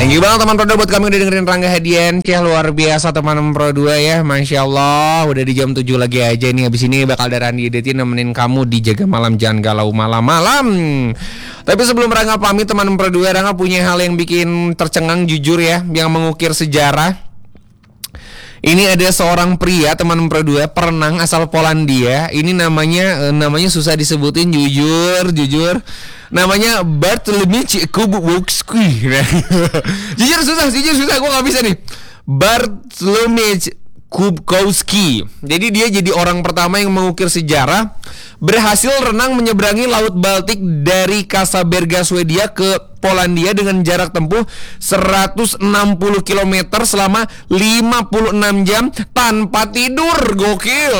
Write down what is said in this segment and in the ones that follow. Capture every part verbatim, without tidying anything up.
Thank you banget teman Pro dua buat kami udah dengerin Rangga Hadian. Ya luar biasa teman Pro dua ya. Masya Allah udah di jam tujuh lagi aja nih. Habis ini bakal ada Randi Deti nemenin kamu di Jaga Malam. Jangan galau malam-malam. Tapi sebelum Rangga pamit teman Pro dua, Rangga punya hal yang bikin tercengang jujur ya, yang mengukir sejarah. Ini ada seorang pria teman Pro dua, perenang asal Polandia. Ini namanya namanya susah disebutin, jujur, jujur. Namanya Bartłomiej Kubkowski. Jujur susah, jujur susah, gue gak bisa nih. Bartłomiej Kubkowski. Jadi dia jadi orang pertama yang mengukir sejarah, berhasil renang menyeberangi Laut Baltik dari Kasaberga, Swedia ke Polandia dengan jarak tempuh seratus enam puluh kilometer selama lima puluh enam jam tanpa tidur. Gokil.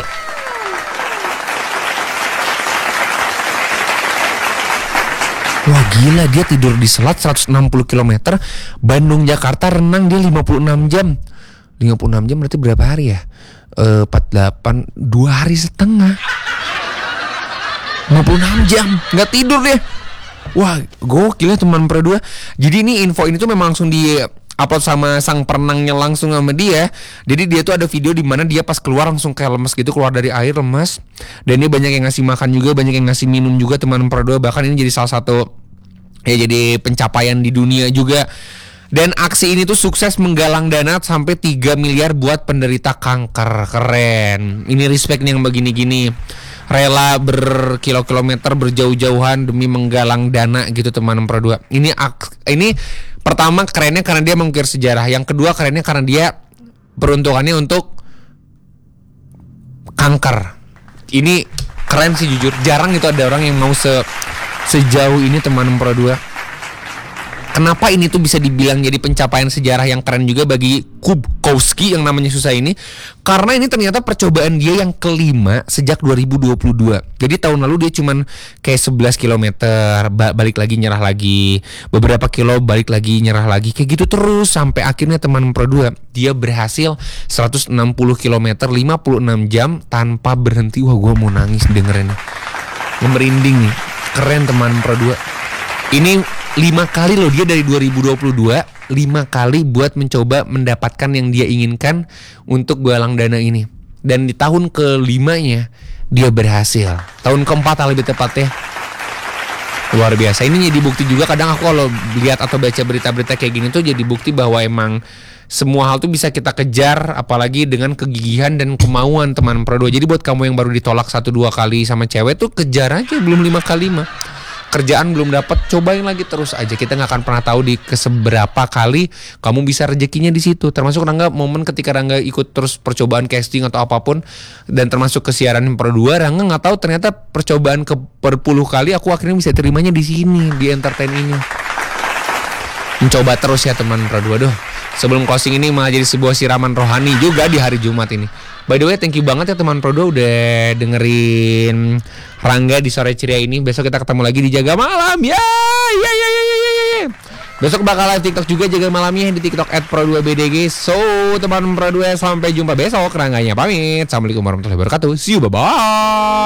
Wah gila, dia tidur di selat seratus enam puluh kilometer. Bandung Jakarta renang dia lima puluh enam jam. lima puluh enam jam berarti berapa hari ya? E, empat puluh delapan, dua hari setengah. lima puluh enam jam nggak tidur deh. Wah gokil ya teman Pro dua. Jadi ini info ini tuh memang langsung di upload sama sang perenangnya langsung sama dia. Jadi dia tuh ada video di mana dia pas keluar langsung kayak lemes gitu, keluar dari air lemes. Dan dia banyak yang ngasih makan juga, banyak yang ngasih minum juga teman Pro dua. Bahkan ini jadi salah satu ya jadi pencapaian di dunia juga. Dan aksi ini tuh sukses menggalang dana sampai tiga miliar buat penderita kanker. Keren. Ini respect nih yang begini-gini. Rela berkilo-kilometer berjauh-jauhan demi menggalang dana gitu teman Pro dua. Ini ini pertama kerennya karena dia mengukir sejarah. Yang kedua kerennya karena dia peruntukannya untuk kanker. Ini keren sih jujur. Jarang itu ada orang yang mau se sejauh ini teman Pro dua. Kenapa ini tuh bisa dibilang jadi pencapaian sejarah yang keren juga bagi Kubkowski yang namanya susah ini? Karena ini ternyata percobaan dia yang kelima sejak dua ribu dua puluh dua. Jadi tahun lalu dia cuman kayak sebelas kilometer, balik lagi nyerah lagi. Beberapa kilo balik lagi nyerah lagi. Kayak gitu terus sampai akhirnya teman Pro dua dia berhasil seratus enam puluh kilometer lima puluh enam jam tanpa berhenti. Wah gue mau nangis dengerinnya. Merinding nih. Keren teman Pro dua. Ini lima kali loh dia dari dua ribu dua puluh dua, lima kali buat mencoba mendapatkan yang dia inginkan untuk galang dana ini. Dan di tahun kelimanya dia berhasil. Tahun keempat lebih tepatnya. Luar biasa. Ini jadi bukti juga, kadang aku kalau lihat atau baca berita-berita kayak gini tuh jadi bukti bahwa emang semua hal tuh bisa kita kejar, apalagi dengan kegigihan dan kemauan teman Pro dua. Jadi buat kamu yang baru ditolak satu dua kali sama cewek tuh kejar aja, belum lima kali mah. Kerjaan belum dapat, cobain lagi terus aja. Kita nggak akan pernah tahu di keseberapa kali kamu bisa rezekinya di situ. Termasuk Rangga momen ketika Rangga ikut terus percobaan casting atau apapun, dan termasuk ke siaran Pro dua, Rangga nggak tahu ternyata percobaan ke berpuluh kali aku akhirnya bisa terimanya di sini, di entertain ini. Mencoba terus ya teman Pro dua. Doh, sebelum closing ini malah jadi sebuah siraman rohani juga di hari Jumat ini. By the way, thank you banget ya teman Pro dua udah dengerin Rangga di sore ceria ini. Besok kita ketemu lagi di Jaga Malam. Ya, ya, ya, ya, ya, ya. Besok bakal live TikTok juga Jaga Malamnya di TikTok at Pro dua B D G. So, teman Pro dua sampai jumpa besok. Rangganya pamit. Assalamualaikum warahmatullahi wabarakatuh. See you, bye-bye.